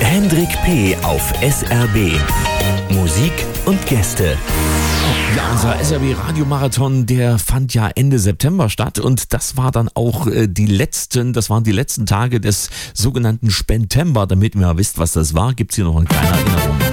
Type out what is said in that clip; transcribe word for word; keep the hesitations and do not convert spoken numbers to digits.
Hendrik P. auf S R B. Musik und Gäste. Ja, unser S R B-Radiomarathon, der fand ja Ende September statt und das war dann auch äh, die letzten, das waren die letzten Tage des sogenannten Spentember. Damit ihr mal wisst, was das war, gibt's hier noch eine kleine Erinnerung.